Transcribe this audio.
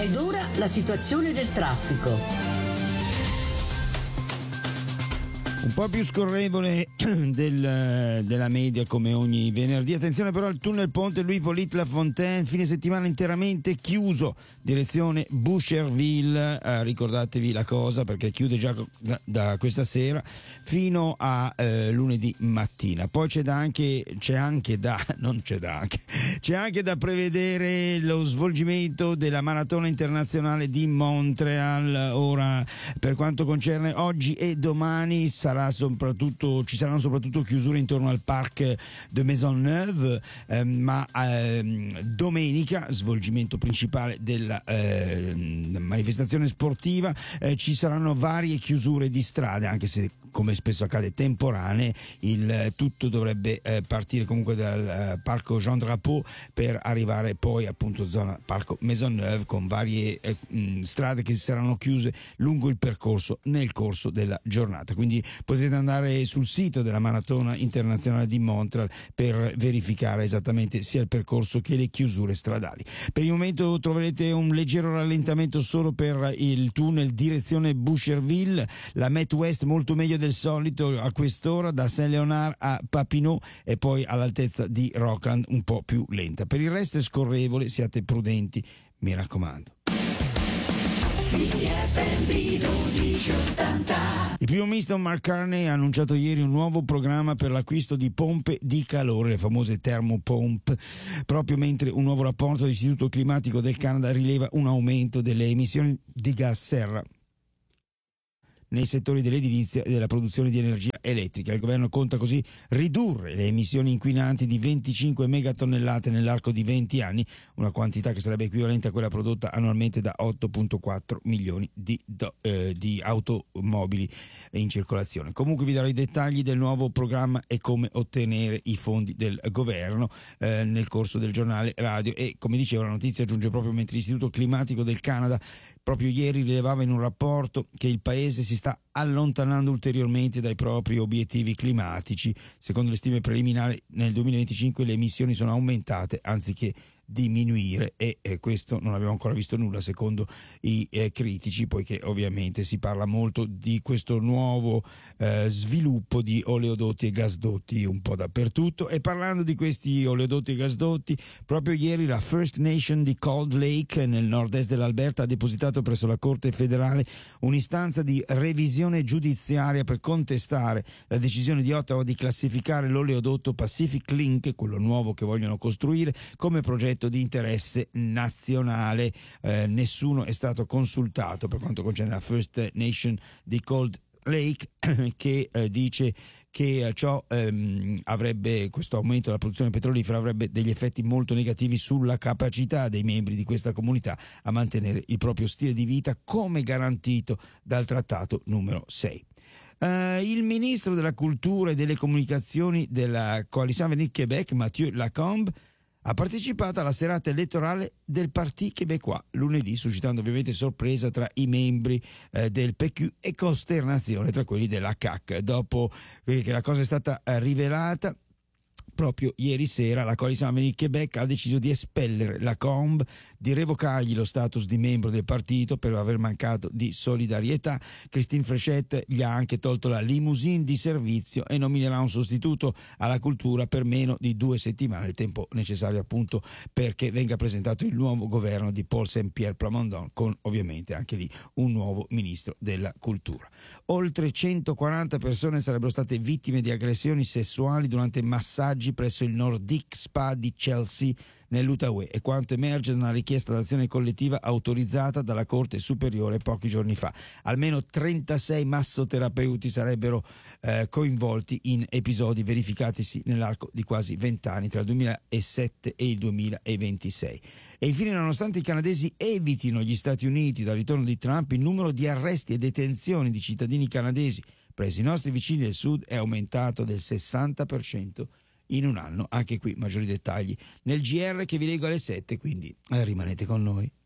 Ed ora la situazione del traffico. Un po' più scorrevole della media come ogni venerdì. Attenzione però al tunnel ponte Louis Hippolyte Lafontaine, fine settimana interamente chiuso, direzione Boucherville. Ricordatevi la cosa perché chiude già da questa sera fino a lunedì mattina. Poi c'è anche da prevedere lo svolgimento della maratona internazionale di Montreal. Ora, per quanto concerne oggi e domani, ci saranno soprattutto chiusure intorno al Parc de Maisonneuve, ma domenica, svolgimento principale della manifestazione sportiva, ci saranno varie chiusure di strade, anche se come spesso accade temporanee. Il tutto dovrebbe partire comunque dal parco Jean Drapeau per arrivare poi appunto zona Parco Maisonneuve, con varie strade che saranno chiuse lungo il percorso nel corso della giornata. Quindi potete andare sul sito della Maratona Internazionale di Montreal per verificare esattamente sia il percorso che le chiusure stradali. Per il momento troverete un leggero rallentamento solo per il tunnel direzione Boucherville, la Met West molto meglio del solito a quest'ora, da Saint-Léonard a Papineau, e poi all'altezza di Rockland un po' più lenta. Per il resto è scorrevole, siate prudenti, mi raccomando. Il primo ministro Mark Carney ha annunciato ieri un nuovo programma per l'acquisto di pompe di calore, le famose thermopump, proprio mentre un nuovo rapporto dell'Istituto Climatico del Canada rileva un aumento delle emissioni di gas serra nei settori dell'edilizia e della produzione di energia elettrica. Il governo conta così ridurre le emissioni inquinanti di 25 megatonnellate nell'arco di 20 anni, una quantità che sarebbe equivalente a quella prodotta annualmente da 8,4 milioni di automobili in circolazione. Comunque vi darò i dettagli del nuovo programma e come ottenere i fondi del governo nel corso del giornale radio. E come dicevo, la notizia giunge proprio mentre l'Istituto Climatico del Canada proprio ieri rilevava in un rapporto che il paese si sta allontanando ulteriormente dai propri obiettivi climatici. Secondo le stime preliminari, nel 2025 le emissioni sono aumentate anziché diminuire, e questo non abbiamo ancora visto nulla secondo i critici, poiché ovviamente si parla molto di questo nuovo sviluppo di oleodotti e gasdotti un po' dappertutto. E parlando di questi oleodotti e gasdotti, proprio ieri la First Nation di Cold Lake nel nord-est dell'Alberta ha depositato presso la Corte federale un'istanza di revisione giudiziaria per contestare la decisione di Ottawa di classificare l'oleodotto Pacific Link, quello nuovo che vogliono costruire, come progetto di interesse nazionale. Nessuno è stato consultato per quanto concerne la First Nation di Cold Lake, che dice che questo aumento della produzione petrolifera avrebbe degli effetti molto negativi sulla capacità dei membri di questa comunità a mantenere il proprio stile di vita, come garantito dal trattato numero 6. Il ministro della cultura e delle comunicazioni della Coalition Avenir Québec, Mathieu Lacombe, ha partecipato alla serata elettorale del Parti québécois lunedì, suscitando ovviamente sorpresa tra i membri del PQ e costernazione tra quelli della CAQ. Dopo che la cosa è stata rivelata, proprio ieri sera la Coalition Avenir Québec ha deciso di espellere Lacombe, di revocargli lo status di membro del partito per aver mancato di solidarietà. Christine Fréchette gli ha anche tolto la limousine di servizio e nominerà un sostituto alla cultura per meno di 2 settimane, il tempo necessario appunto perché venga presentato il nuovo governo di Paul Saint-Pierre Plamondon, con ovviamente anche lì un nuovo ministro della cultura. Oltre 140 persone sarebbero state vittime di aggressioni sessuali durante massaggi presso il Nordic Spa di Chelsea nell'Outaouais, e quanto emerge da una richiesta d'azione collettiva autorizzata dalla Corte Superiore pochi giorni fa. Almeno 36 massoterapeuti sarebbero coinvolti in episodi verificatisi nell'arco di quasi 20 anni tra il 2007 e il 2026. E infine, nonostante i canadesi evitino gli Stati Uniti dal ritorno di Trump, il numero di arresti e detenzioni di cittadini canadesi presso i nostri vicini del sud è aumentato del 60% in un anno. Anche qui maggiori dettagli nel GR che vi leggo alle 7, quindi rimanete con noi.